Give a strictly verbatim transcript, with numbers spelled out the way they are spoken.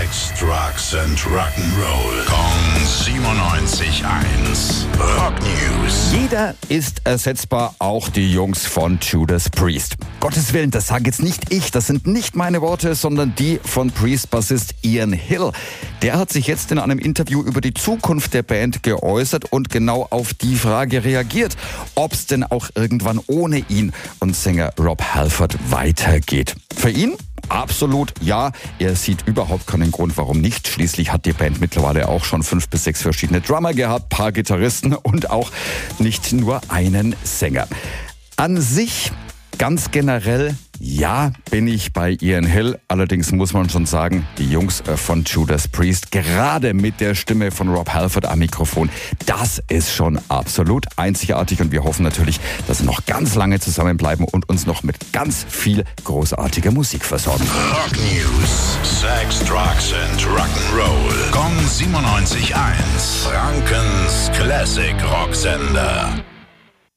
Sex, Drugs and Rock'n'Roll. Kong siebenundneunzig Komma eins. Rock News. Jeder ist ersetzbar, auch die Jungs von Judas Priest. Gottes Willen, das sage jetzt nicht ich, das sind nicht meine Worte, sondern die von Priest-Bassist Ian Hill. Der hat sich jetzt in einem Interview über die Zukunft der Band geäußert und genau auf die Frage reagiert, ob es denn auch irgendwann ohne ihn und Sänger Rob Halford weitergeht. Für ihn? Absolut ja. Er sieht überhaupt keinen Grund, warum nicht. Schließlich hat die Band mittlerweile auch schon fünf bis sechs verschiedene Drummer gehabt, paar Gitarristen und auch nicht nur einen Sänger. An sich, ganz generell, ja, bin ich bei Ian Hill. Allerdings muss man schon sagen, die Jungs von Judas Priest, gerade mit der Stimme von Rob Halford am Mikrofon, das ist schon absolut einzigartig. Und wir hoffen natürlich, dass sie noch ganz lange zusammenbleiben und uns noch mit ganz viel großartiger Musik versorgen. Rock News. Sex, Drugs and Rock'n'Roll. Kong siebenundneunzig Komma eins. Frankens Classic Rocksender.